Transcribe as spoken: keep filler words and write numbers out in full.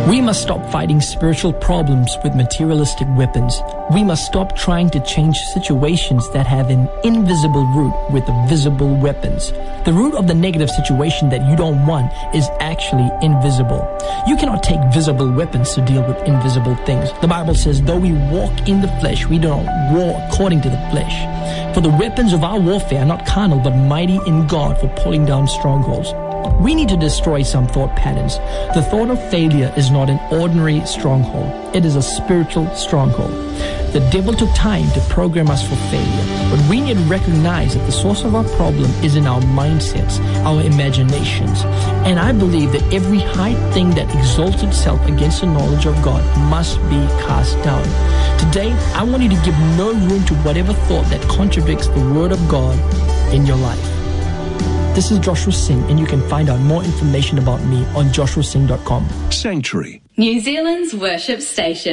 We must stop fighting spiritual problems with materialistic weapons. We must stop trying to change situations that have an invisible root with visible weapons. The root of the negative situation that you don't want is actually invisible. You cannot take visible weapons to deal with invisible things. The Bible says, though we walk in the flesh, we do not war according to the flesh. For the weapons of our warfare are not carnal, but mighty in God for pulling down strongholds. We need to destroy some thought patterns. The thought of failure is not an ordinary stronghold. It is a spiritual stronghold. The devil took time to program us for failure, but we need to recognize that the source of our problem is in our mindsets, our imaginations. And I believe that every high thing that exalts itself against the knowledge of God must be cast down. Today, I want you to give no room to whatever thought that contradicts the Word of God in your life. This is Joshua Singh, and you can find out more information about me on joshua singh dot com. Sanctuary, New Zealand's worship station.